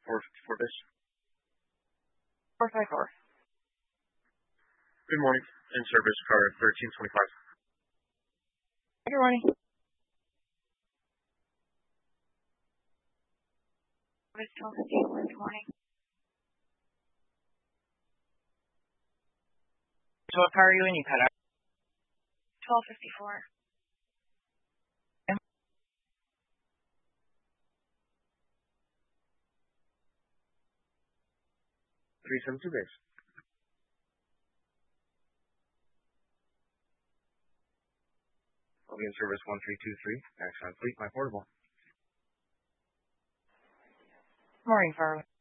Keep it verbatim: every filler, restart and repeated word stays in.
four fifty-four base. four five four. Good morning. In service car thirteen twenty-five. Good morning. twelve fifty-four, good morning. So what car are you in? You cut out. twelve fifty-four. three seventy-two base. I'll be in service one three two three. Axon Fleet, my portable. Morning, Farley.